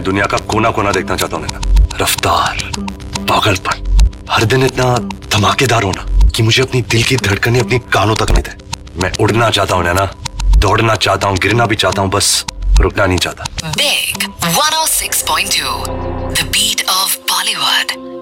मैं दुनिया का कोना कोना देखना चाहता हूँ नैना। रफ्तार, पागलपन, हर दिन इतना धमाकेदार होना कि मुझे अपनी दिल की धड़कनें अपनी कानों तक नहीं थे। मैं उड़ना चाहता हूँ नैना, दौड़ना चाहता हूँ, गिरना भी चाहता हूँ, बस रुकना नहीं चाहता। Big 106.2, the beat of Bollywood.